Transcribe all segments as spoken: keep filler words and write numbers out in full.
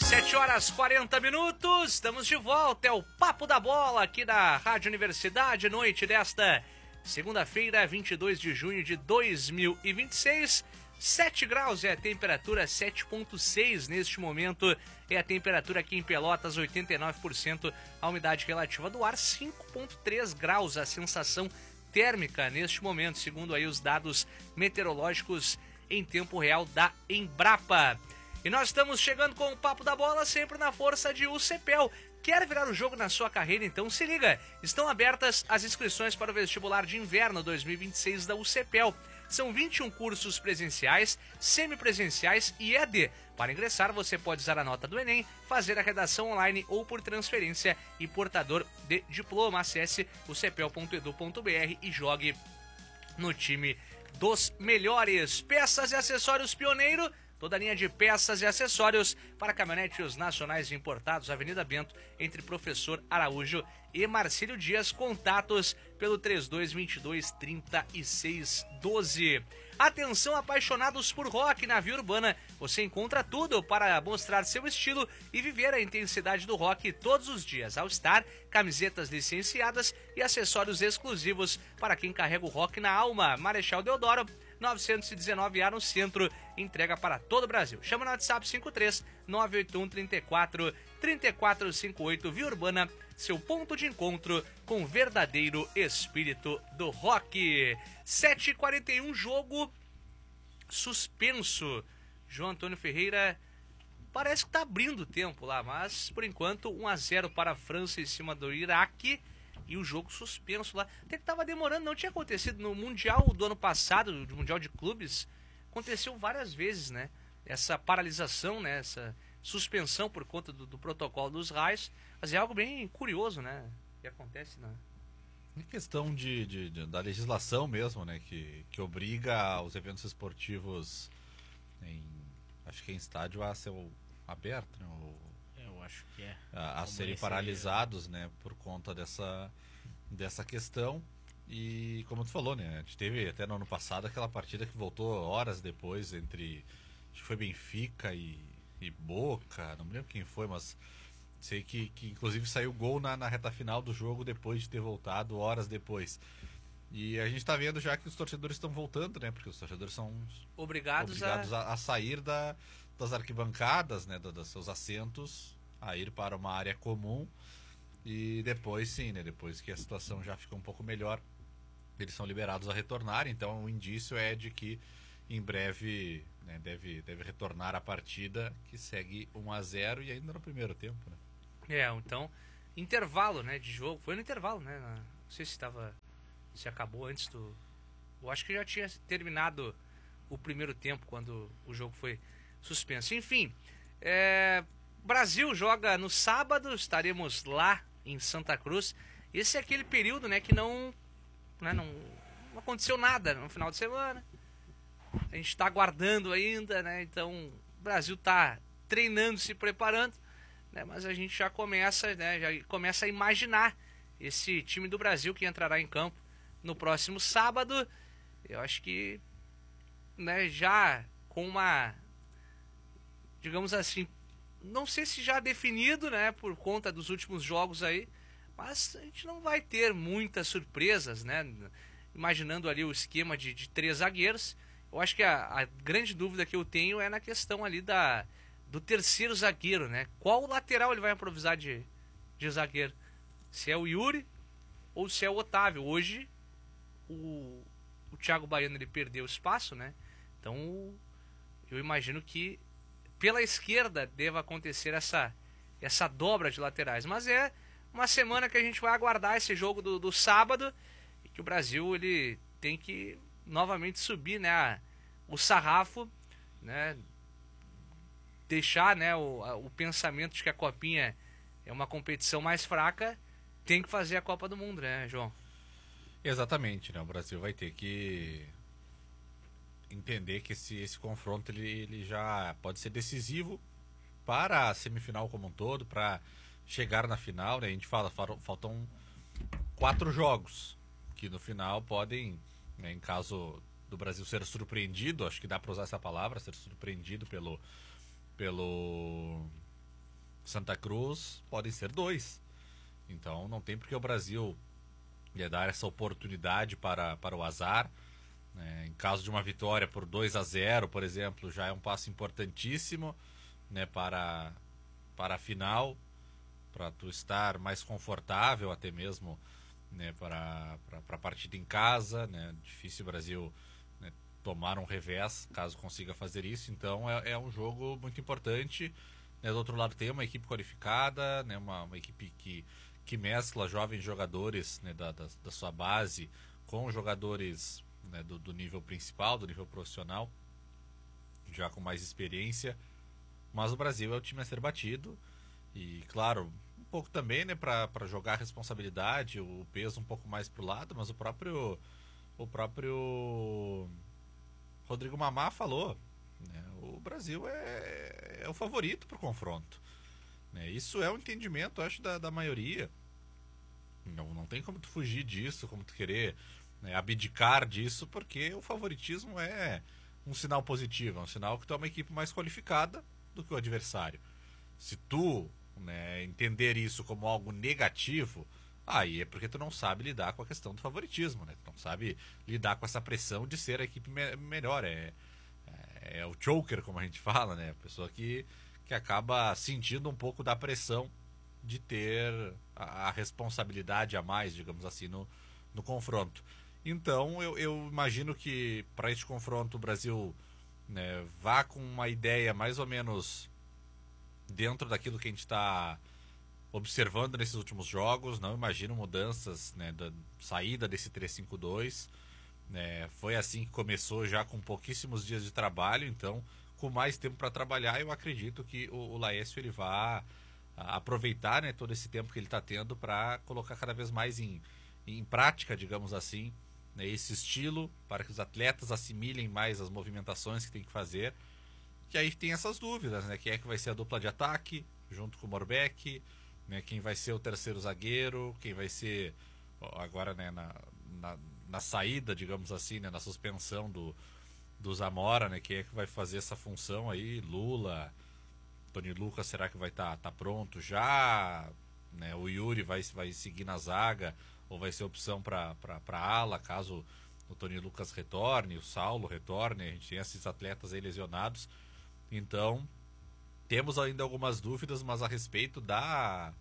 sete horas e quarenta minutos, estamos de volta, é o Papo da Bola aqui da Rádio Universidade, noite desta segunda-feira, vinte e dois de junho de dois mil e vinte e seis, sete graus é a temperatura, sete vírgula seis neste momento é a temperatura aqui em Pelotas, oitenta e nove por cento a umidade relativa do ar, cinco vírgula três graus a sensação térmica neste momento, segundo aí os dados meteorológicos em tempo real da Embrapa. E nós estamos chegando com o Papo da Bola, sempre na força de UCPEL. Quer virar o jogo na sua carreira? Então se liga! Estão abertas as inscrições para o vestibular de inverno dois mil e vinte e seis da UCPEL. São vinte e um cursos presenciais, semipresenciais e E A D. Para ingressar, você pode usar a nota do Enem, fazer a redação online ou por transferência e portador de diploma. Acesse u c p e l ponto e d u ponto b r e jogue no time dos melhores. Peças e acessórios Pioneiro. Toda a linha de peças e acessórios para caminhonetes nacionais importados, Avenida Bento, entre Professor Araújo e Marcílio Dias. Contatos pelo trinta e dois, vinte e dois, trinta e seis, doze. Atenção, apaixonados por rock na Via Urbana. Você encontra tudo para mostrar seu estilo e viver a intensidade do rock todos os dias. All Star, camisetas licenciadas e acessórios exclusivos para quem carrega o rock na alma. Marechal Deodoro, novecentos e dezenove A no centro, entrega para todo o Brasil. Chama no WhatsApp cinco três nove oito um, três quatro, três quatro cinco oito. Via Urbana, seu ponto de encontro com o verdadeiro espírito do rock. sete e quarenta e um, jogo suspenso. João Antônio Ferreira parece que está abrindo o tempo lá, mas por enquanto um a zero para a França em cima do Iraque. E o jogo suspenso lá. Até que tava demorando, não tinha acontecido no Mundial do ano passado, no Mundial de Clubes. Aconteceu várias vezes, né? Essa paralisação, né? Essa suspensão por conta do, do protocolo dos raios. Mas é algo bem curioso, né? Que acontece na... Em questão de, de, de, da legislação mesmo, né? Que, que obriga os eventos esportivos, em, acho que em estádio, a ser aberto, né? O, Eu acho que é. A, a serem paralisados, né, por conta dessa, dessa questão. E como tu falou, né, a gente teve até no ano passado aquela partida que voltou horas depois entre, acho que foi Benfica e, e Boca, não me lembro quem foi, mas sei que, que inclusive saiu gol na, na reta final do jogo depois de ter voltado, horas depois. E a gente tá vendo já que os torcedores estão voltando, né, porque os torcedores são obrigados, obrigados a... a, a sair da, das arquibancadas, né, dos seus assentos, a ir para uma área comum. E depois sim, né, depois que a situação já fica um pouco melhor, eles são liberados a retornar. Então o indício é de que em breve, né, deve, deve retornar a partida, que segue um a zero e ainda no primeiro tempo, né? É, então intervalo, né, de jogo, foi no intervalo, né, não sei se estava, se acabou antes do, eu acho que já tinha terminado o primeiro tempo quando o jogo foi suspenso. Enfim, é... Brasil joga no sábado, estaremos lá em Santa Cruz. Esse é aquele período, né, que não, né, não, não aconteceu nada no final de semana. A gente está aguardando ainda, né? Então o Brasil está treinando, se preparando, né? Mas a gente já começa, né, já começa a imaginar esse time do Brasil que entrará em campo no próximo sábado. Eu acho que, né, já com uma, digamos assim, não sei se já definido, né, por conta dos últimos jogos aí, mas a gente não vai ter muitas surpresas, né, imaginando ali o esquema de, de três zagueiros. Eu acho que a, a grande dúvida que eu tenho é na questão ali da, do terceiro zagueiro, né, qual lateral ele vai improvisar de, de zagueiro, se é o Yuri ou se é o Otávio. Hoje o, o Thiago Baiano ele perdeu espaço, né, então eu imagino que pela esquerda deva acontecer essa, essa dobra de laterais. Mas é uma semana que a gente vai aguardar esse jogo do, do sábado, e que o Brasil ele tem que novamente subir, né, a, o sarrafo, né, deixar, né, o, a, o pensamento de que a Copinha é uma competição mais fraca, tem que fazer a Copa do Mundo, né, João? Exatamente, né? O Brasil vai ter que entender que esse, esse confronto ele, ele já pode ser decisivo para a semifinal como um todo, para chegar na final, né? A gente fala, faltam quatro jogos que no final podem, né, em caso do Brasil ser surpreendido, acho que dá para usar essa palavra, ser surpreendido pelo pelo Santa Cruz podem ser dois. Então não tem porque o Brasil ia dar essa oportunidade para, para o azar. Né? Em caso de uma vitória por dois a zero, por exemplo, já é um passo importantíssimo, né, para, para a final, para tu estar mais confortável até mesmo, né, para, para, para a partida em casa. Né? Difícil o Brasil, né, tomar um revés caso consiga fazer isso. Então é, é um jogo muito importante. Né? Do outro lado tem uma equipe qualificada, né, uma, uma equipe que, que mescla jovens jogadores, né, da, da, da sua base com jogadores, né, do, do nível principal, do nível profissional, já com mais experiência. Mas o Brasil é o time a ser batido. E claro, um pouco também, né, para jogar a responsabilidade, o peso um pouco mais pro lado, mas o próprio o próprio Rodrigo Mamá falou, né, o Brasil é, é o favorito pro confronto. Né, isso é o entendimento, acho, da, da maioria. Não, não tem como tu fugir disso, como tu querer, né, abdicar disso, porque o favoritismo é um sinal positivo, é um sinal que tu é uma equipe mais qualificada do que o adversário. Se tu, né, entender isso como algo negativo, aí é porque tu não sabe lidar com a questão do favoritismo, né? Tu não sabe lidar com essa pressão de ser a equipe me melhor. É, é, é o choker, como a gente fala, né? A pessoa que, que acaba sentindo um pouco da pressão de ter a, a responsabilidade a mais, digamos assim, no, no confronto. Então eu, eu imagino que para este confronto o Brasil, né, vá com uma ideia mais ou menos dentro daquilo que a gente está observando nesses últimos jogos. Não imagino mudanças, né, da saída desse três cinco dois. Né, foi assim que começou, já com pouquíssimos dias de trabalho. Então, com mais tempo para trabalhar, eu acredito que o, o Laércio ele vai aproveitar, né, todo esse tempo que ele está tendo para colocar cada vez mais em, em prática, digamos assim, né, esse estilo, para que os atletas assimilem mais as movimentações que tem que fazer. Que aí tem essas dúvidas, né? Quem é que vai ser a dupla de ataque, junto com o Morbeck, né? Quem vai ser o terceiro zagueiro, quem vai ser, agora, né, na, na, na saída, digamos assim, né, na suspensão do, do Zamora, né? Quem é que vai fazer essa função aí? Lula, Tony Lucas, será que vai estar tá, tá pronto já? Né? O Yuri vai, vai seguir na zaga, ou vai ser opção para para ala, caso o Tony Lucas retorne, o Saulo retorne. A gente tem esses atletas aí lesionados. Então, temos ainda algumas dúvidas, mas a respeito da,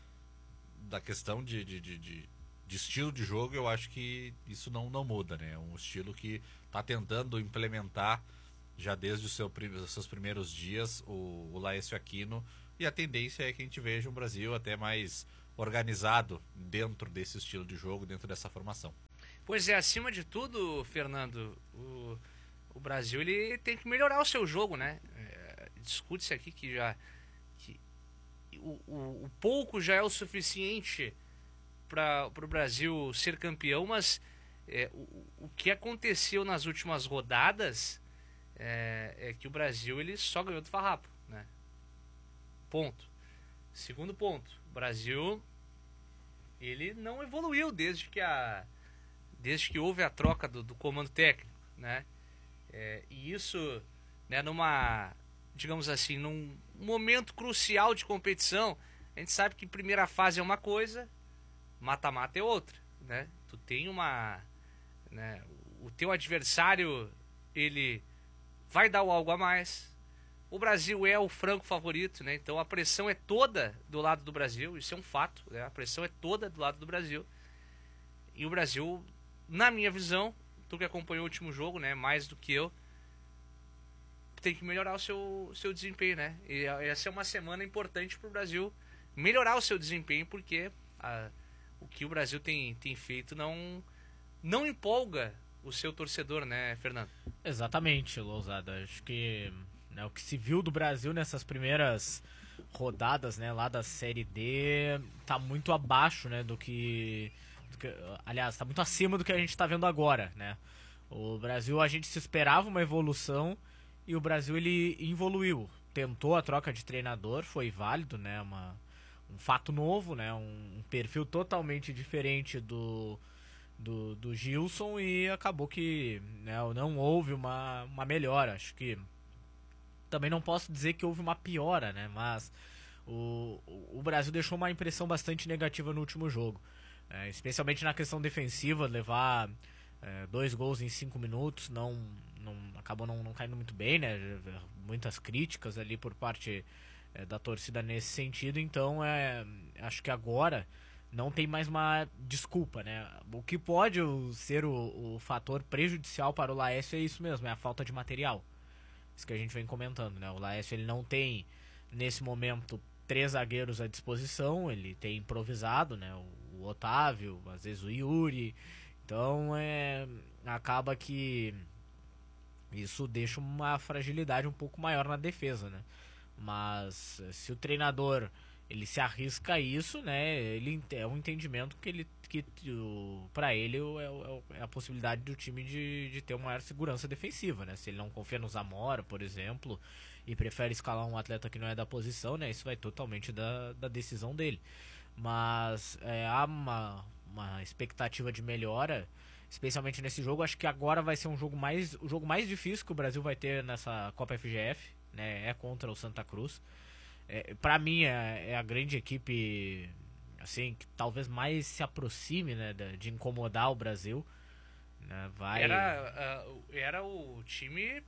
da questão de, de, de, de, de estilo de jogo, eu acho que isso não, não muda, né? É um estilo que está tentando implementar já desde o seu, os seus primeiros dias o, o Laércio Aquino, e a tendência é que a gente veja um Brasil até mais organizado dentro desse estilo de jogo, dentro dessa formação. Pois é, acima de tudo, Fernando, o... O Brasil ele tem que melhorar o seu jogo, né? É, discute-se aqui que já que o, o, o pouco já é o suficiente para o Brasil ser campeão, mas é, o, o que aconteceu nas últimas rodadas é, é que o Brasil ele só ganhou do farrapo, né? Ponto. Segundo ponto, o Brasil ele não evoluiu desde que a desde que houve a troca do, do comando técnico, né? É, e isso, né, numa, digamos assim, num momento crucial de competição, a gente sabe que primeira fase é uma coisa, mata-mata é outra, né? Tu tem uma, né, o teu adversário, ele vai dar o algo a mais. O Brasil é o franco favorito, né? Então a pressão é toda do lado do Brasil, isso é um fato, né? A pressão é toda do lado do Brasil. E o Brasil, na minha visão, tu que acompanhou o último jogo, né, mais do que eu, tem que melhorar o seu, seu desempenho, né? E essa é uma semana importante para o Brasil melhorar o seu desempenho, porque a, o que o Brasil tem, tem feito não, não empolga o seu torcedor, né, Fernando? Exatamente, Lousada. Acho que, né, o que se viu do Brasil nessas primeiras rodadas, né, lá da Série D, tá muito abaixo, né, do que... Aliás, está muito acima do que a gente está vendo agora, né? O Brasil, a gente se esperava uma evolução e o Brasil ele evoluiu. Tentou a troca de treinador, foi válido, né? Uma, um fato novo, né? Um, um perfil totalmente diferente do, do, do Gilson, e acabou que, né, não houve uma, uma melhora. Acho que também não posso dizer que houve uma piora, né? Mas o, o Brasil deixou uma impressão bastante negativa no último jogo. É, especialmente na questão defensiva, levar é, dois gols em cinco minutos, não, não, acabou não, não caindo muito bem, né? Muitas críticas ali por parte é, da torcida nesse sentido, então é, acho que agora não tem mais uma desculpa, né? O que pode ser o, o fator prejudicial para o Laércio é isso mesmo, é a falta de material. Isso que a gente vem comentando, né? O Laércio ele não tem, nesse momento, três zagueiros à disposição, ele tem improvisado, né? O, o Otávio, às vezes o Yuri. Então é, acaba que isso deixa uma fragilidade um pouco maior na defesa, né? Mas se o treinador ele se arrisca a isso, né? Ele é um entendimento que ele que para ele é, é, é a possibilidade do time de, de ter uma maior segurança defensiva, né? Se ele não confia no Zamora, por exemplo, e prefere escalar um atleta que não é da posição, né? Isso vai totalmente da, da decisão dele. Mas é, há uma, uma expectativa de melhora, especialmente nesse jogo. Acho que agora vai ser um jogo mais, o jogo mais difícil que o Brasil vai ter nessa Copa F G F, né? É contra o Santa Cruz. É, para mim é, é a grande equipe assim que talvez mais se aproxime, né, de, de incomodar o Brasil, né? Vai... Era, uh, era o time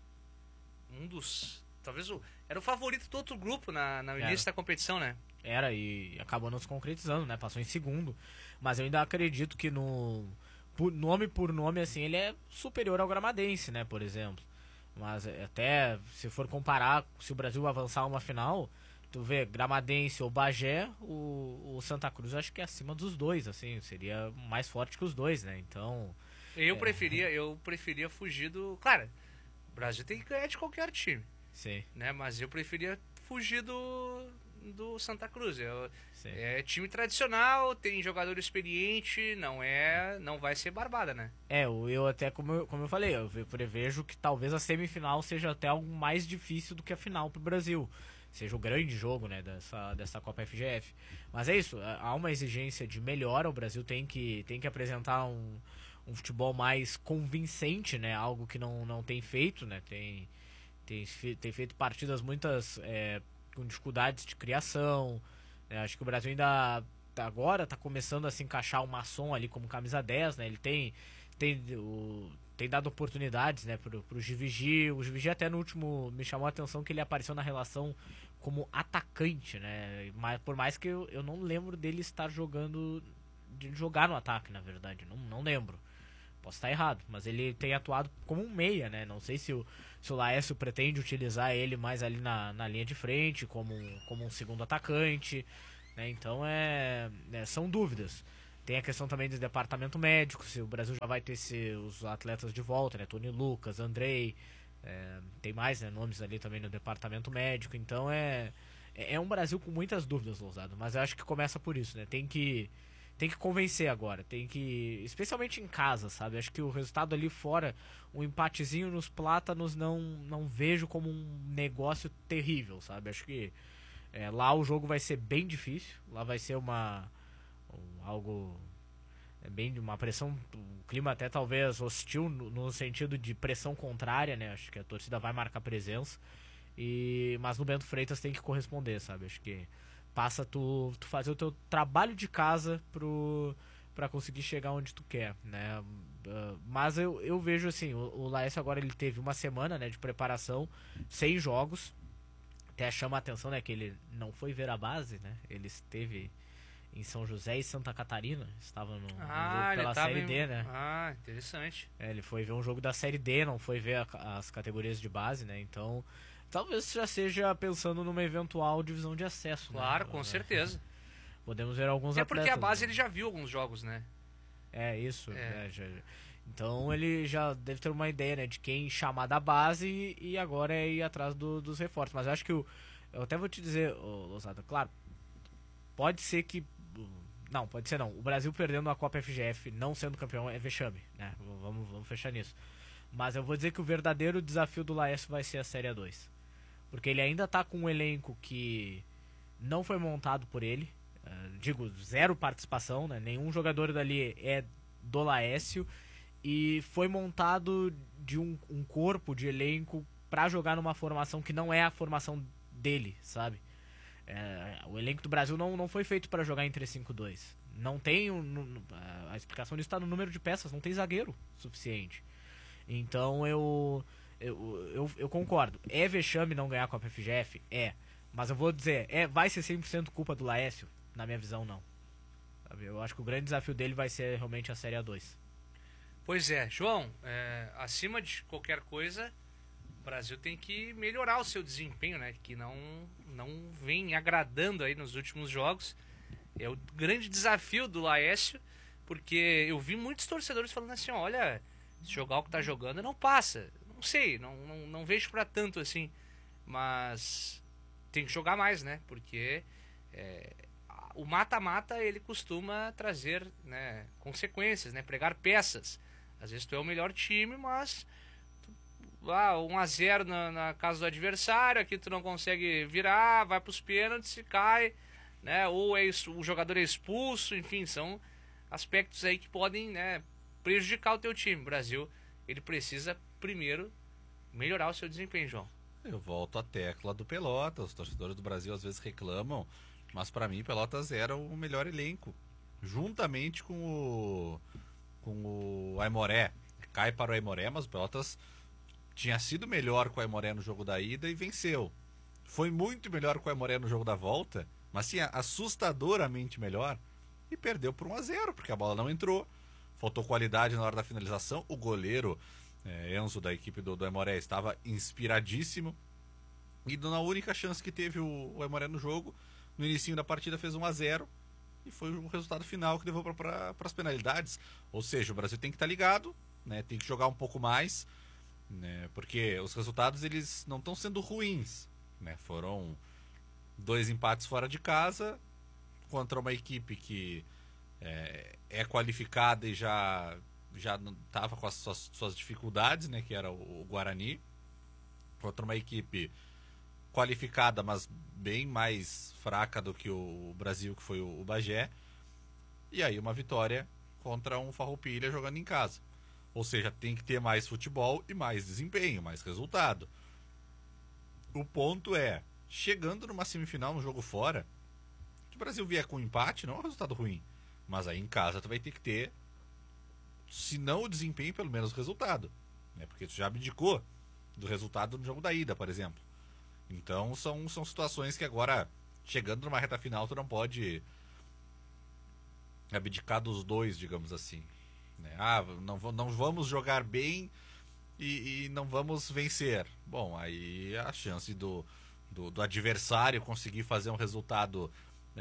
um dos talvez o era o favorito do outro grupo na, na início da competição, né? Era e acabou não se concretizando, né? Passou em segundo, mas eu ainda acredito que no por, nome por nome assim ele é superior ao Gramadense, né, por exemplo. Mas até se for comparar, se o Brasil avançar uma final, tu vê Gramadense ou Bagé, o, o Santa Cruz acho que é acima dos dois, assim, seria mais forte que os dois, né? Então eu é... preferia eu preferia fugir do, claro, o Brasil tem que ganhar de qualquer time, sim, né? Mas eu preferia fugir do do Santa Cruz. Eu, é time tradicional, tem jogador experiente, não é, não vai ser barbada, né? É, eu até, como eu, como eu falei, eu prevejo que talvez a semifinal seja até algo mais difícil do que a final pro Brasil. Seja o grande jogo, né, dessa, dessa Copa F G F. Mas é isso, há uma exigência de melhora, o Brasil tem que, tem que apresentar um, um futebol mais convincente, né, algo que não, não tem feito, né, tem, tem, tem feito partidas muitas... É, com dificuldades de criação, né? Acho que o Brasil ainda agora está começando a se encaixar o Masson ali como camisa dez, né? Ele tem, tem, o, tem dado oportunidades, né, pro, pro Givigi. O Givigi até no último me chamou a atenção que ele apareceu na relação como atacante, né? Mas, por mais que eu, eu não lembro dele estar jogando, de jogar no ataque, na verdade, não, não lembro. Posso estar errado, mas ele tem atuado como um meia, né? Não sei se o, se o Laércio pretende utilizar ele mais ali na, na linha de frente, como, como um segundo atacante, né? Então é, é, são dúvidas. Tem a questão também do departamento médico, se o Brasil já vai ter esse, os atletas de volta, né? Tony Lucas, Andrei, é, tem mais, né, nomes ali também no departamento médico. Então é, é um Brasil com muitas dúvidas, Lousado, mas eu acho que começa por isso, né? Tem que... Tem que convencer agora, tem que... Especialmente em casa, sabe? Acho que o resultado ali fora, um empatezinho nos Plátanos, não, não vejo como um negócio terrível, sabe? Acho que é, lá o jogo vai ser bem difícil, lá vai ser uma... Um, algo... É bem uma pressão, um clima até talvez hostil no, no sentido de pressão contrária, né? Acho que a torcida vai marcar presença, e, mas no Bento Freitas tem que corresponder, sabe? Acho que... Passa tu, tu fazer o teu trabalho de casa pro, pra conseguir chegar onde tu quer, né? Uh, mas eu, eu vejo assim, o, o Laércio agora ele teve uma semana, né, de preparação, sem jogos. Até chama a atenção, né, que ele não foi ver a base, né? Ele esteve em São José e Santa Catarina, estava no, ah, no jogo pela Série em... D, né? Ah, interessante. É, ele foi ver um jogo da Série D, não foi ver a, as categorias de base, né? Então... Talvez já seja pensando numa eventual divisão de acesso. Claro, né? com certeza. Podemos ver alguns é atletas. É porque a base né? ele já viu alguns jogos, né? É, isso. É. Né? Já, então ele já deve ter uma ideia, né, de quem chamar da base e, e agora é ir atrás do, dos reforços. Mas eu acho que o, eu até vou te dizer, Lousada, claro, pode ser que... Não, pode ser não. O Brasil perdendo a Copa F G F, não sendo campeão, é vexame, né? Vamos, vamos fechar nisso. Mas eu vou dizer que o verdadeiro desafio do Laércio vai ser a Série A dois. Porque ele ainda tá com um elenco que não foi montado por ele. Uh, digo, zero participação, né? Nenhum jogador dali é do Laércio. E foi montado de um, um corpo de elenco pra jogar numa formação que não é a formação dele, sabe? É, o elenco do Brasil não, não foi feito para jogar em três cinco dois. Não tem. Um, no, a explicação disso está no número de peças, não tem zagueiro suficiente. Então eu, eu, eu, eu concordo. É vexame não ganhar a Copa F G F? É. Mas eu vou dizer, é, vai ser cem por cento culpa do Laércio? Na minha visão, não. Sabe? Eu acho que o grande desafio dele vai ser realmente a Série A dois. Pois é, João, é, acima de qualquer coisa, o Brasil tem que melhorar o seu desempenho, né? Que não, não vem agradando aí nos últimos jogos. É o grande desafio do Laércio, porque eu vi muitos torcedores falando assim, olha, se jogar o que tá jogando não passa. Não sei, não, não, não vejo pra tanto assim, mas tem que jogar mais, né? Porque é, o mata-mata ele costuma trazer, né, consequências, né? Pregar peças. Às vezes tu é o melhor time, mas ah, um a zero na, na casa do adversário, aqui tu não consegue virar, vai pros pênaltis e cai, né? Ou é isso, o jogador é expulso, enfim, são aspectos aí que podem, né, prejudicar o teu time. O Brasil, ele precisa primeiro melhorar o seu desempenho, João. Eu volto à tecla do Pelotas. Os torcedores do Brasil às vezes reclamam, mas para mim Pelotas era o melhor elenco, juntamente com o com o Aimoré. Cai para o Aimoré, mas o Pelotas tinha sido melhor com o Aimoré no jogo da ida e venceu. Foi muito melhor com o Aimoré no jogo da volta, mas sim, assustadoramente melhor, e perdeu por um a zero, porque a bola não entrou, faltou qualidade na hora da finalização. O goleiro é, Enzo, da equipe do, do Aimoré, estava inspiradíssimo, e na única chance que teve o, o Aimoré no jogo, no início da partida fez um a zero, e foi o resultado final que levou para as penalidades. Ou seja, o Brasil tem que estar ligado, né, tem que jogar um pouco mais, né, porque os resultados eles não estão sendo ruins, né, foram dois empates fora de casa contra uma equipe que é, é qualificada e já já estava com as suas, suas dificuldades, né, que era o, o Guarani, contra uma equipe qualificada, mas bem mais fraca do que o Brasil, que foi o, o Bagé, e aí uma vitória contra um Farroupilha jogando em casa. Ou seja, tem que ter mais futebol e mais desempenho, mais resultado. O ponto é, chegando numa semifinal, no jogo fora, se o Brasil vier com um empate, não é um resultado ruim, mas aí em casa tu vai ter que ter, se não o desempenho, pelo menos o resultado, né? Porque tu já abdicou do resultado no jogo da ida, por exemplo. Então são, são situações que agora, chegando numa reta final, tu não pode abdicar dos dois, digamos assim, né? Ah, não, não vamos jogar bem e, e não vamos vencer. Bom, aí a chance do, do, do adversário conseguir fazer um resultado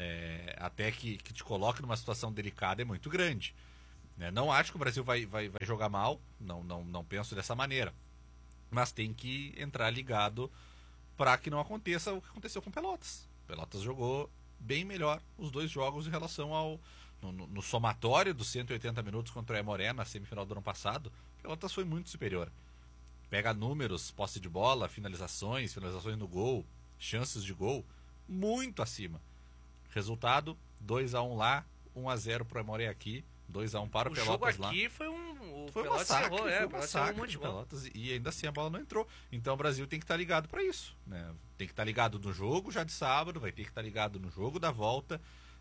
é, até que, que te coloque numa situação delicada é muito grande, né? Não acho que o Brasil vai, vai, vai jogar mal, não, não, não penso dessa maneira, mas tem que entrar ligado para que não aconteça o que aconteceu com Pelotas. Pelotas jogou bem melhor os dois jogos em relação ao no, no, no somatório dos cento e oitenta minutos contra o Aimoré na semifinal do ano passado. Pelotas foi muito superior. Pega números, posse de bola, finalizações, finalizações no gol, chances de gol, muito acima. Resultado, dois a um lá, um a zero para o Aimoré aqui, dois a um para o, o Pelotas lá. O jogo aqui foi um... O foi um Pelotas massacre, errou, foi é, um massacre um de Pelotas, e ainda assim a bola não entrou. Então o Brasil tem que estar ligado para isso, né? Tem que estar ligado no jogo já de sábado, vai ter que estar ligado no jogo da volta,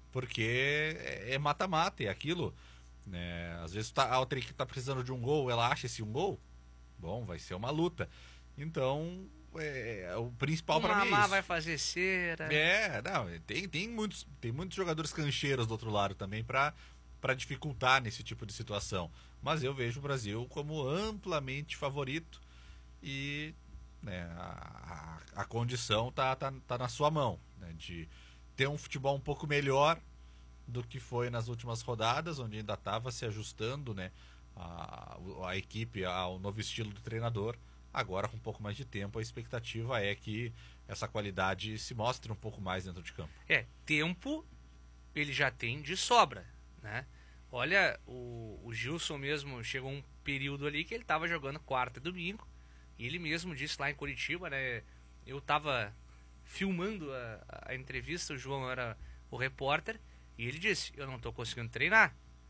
porque é mata-mata, é aquilo, né? Às vezes tá, a outra equipe está precisando de um gol, ela acha esse um gol, bom, vai ser uma luta. Então, é, é o principal para mim é isso. Vai fazer cera. É, não, tem, tem, muitos, tem muitos jogadores cancheiros do outro lado também para para dificultar nesse tipo de situação. Mas eu vejo o Brasil como amplamente favorito e, né, a, a, a condição tá, tá, tá na sua mão, né, de ter um futebol um pouco melhor do que foi nas últimas rodadas, onde ainda estava se ajustando, né, a, a equipe ao novo estilo do treinador. Agora, com um pouco mais de tempo, a expectativa é que essa qualidade se mostre um pouco mais dentro de campo. É, tempo ele já tem de sobra, né? Olha, o, o Gilson mesmo chegou um período ali que ele estava jogando quarta e domingo, e ele mesmo disse lá em Curitiba, né? Eu estava filmando a, a entrevista, o João era o repórter, e ele disse, eu não estou conseguindo treinar,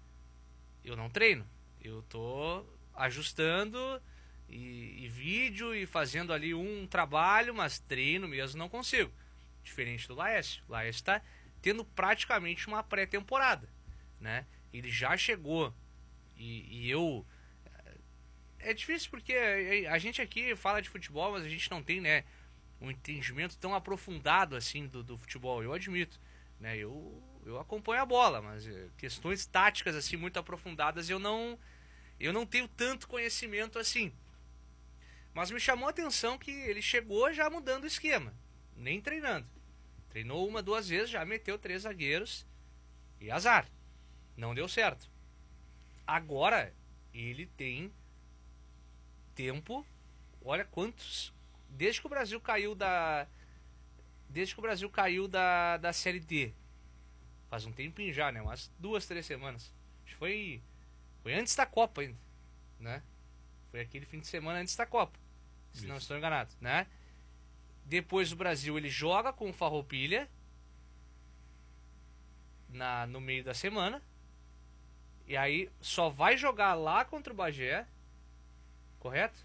eu não treino, eu estou ajustando e, e vídeo e fazendo ali um trabalho, mas treino mesmo não consigo. diferente do Laércio. O Laércio está tendo praticamente uma pré-temporada, né? Ele já chegou e, e eu... É difícil porque a gente aqui fala de futebol, mas a gente não tem, né, um entendimento tão aprofundado assim do, do futebol, eu admito, né? Eu, eu acompanho a bola, mas questões táticas assim muito aprofundadas eu não, eu não tenho tanto conhecimento assim. Mas me chamou a atenção que ele chegou já mudando o esquema, nem treinando. Treinou uma, duas vezes, já meteu três zagueiros e azar. Não deu certo. Agora ele tem tempo, olha quantos... Desde que o Brasil caiu da... Desde que o Brasil caiu da, da Série D. Faz um tempinho já, né? Umas duas, três semanas. Acho que foi... Foi antes da Copa ainda, né? Foi aquele fim de semana antes da Copa. Se Isso. não estou enganado, né? Depois o Brasil ele joga com o Farroupilha na, no meio da semana. E aí só vai jogar lá contra o Bagé, correto?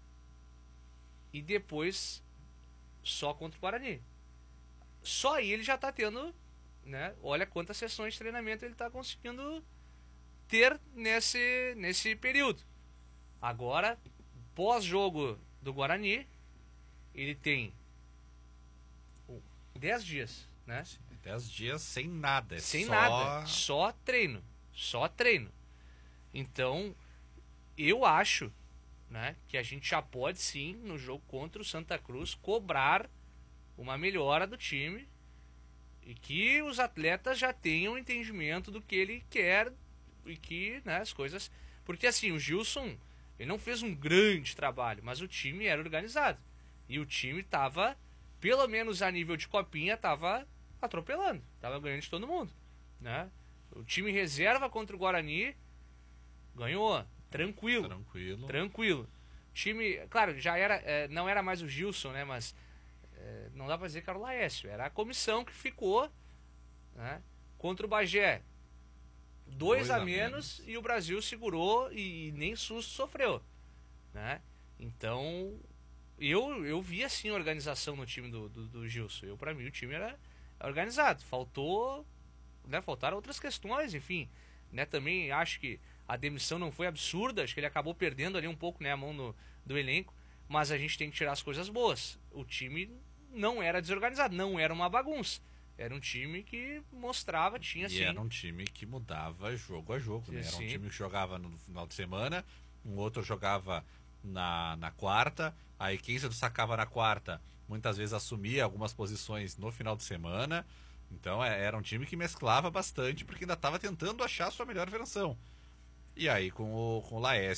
E depois só contra o Guarani. Só aí ele já está tendo, né? Olha quantas sessões de treinamento ele está conseguindo ter nesse, nesse período. Agora, pós-jogo do Guarani, ele tem dez dias, né? dez dias sem nada. Sem só... nada. Só treino. Só treino. Então, eu acho, né, que a gente já pode sim, no jogo contra o Santa Cruz, cobrar uma melhora do time e que os atletas já tenham entendimento do que ele quer e que, né, as coisas... Porque assim, o Gilson, ele não fez um grande trabalho, mas o time era organizado. E o time tava, pelo menos a nível de copinha, tava atropelando. Tava ganhando de todo mundo, né? O time reserva contra o Guarani ganhou, tranquilo. Tranquilo. Tranquilo. Time, claro, já era, é, não era mais o Gilson, né? Mas é, não dá pra dizer que era o Laércio. Era a comissão que ficou, né, contra o Bagé. Dois, Dois a, a menos, menos e o Brasil segurou e nem susto sofreu, né? Então, eu, eu vi assim a organização no time do, do, do Gilson. Eu, pra mim, o time era organizado. Faltou, né, faltaram outras questões, enfim, né? Também acho que a demissão não foi absurda, acho que ele acabou perdendo ali um pouco, né, a mão no, do elenco, mas a gente tem que tirar as coisas boas. O time não era desorganizado, não era uma bagunça. Era um time que mostrava, tinha e assim... era um time que mudava jogo a jogo, né? Era Sim. um time que jogava no final de semana, um outro jogava na, na quarta, aí quem se destacava na quarta muitas vezes assumia algumas posições no final de semana. Então é, era um time que mesclava bastante, porque ainda estava tentando achar a sua melhor versão. E aí com o, com o Laércio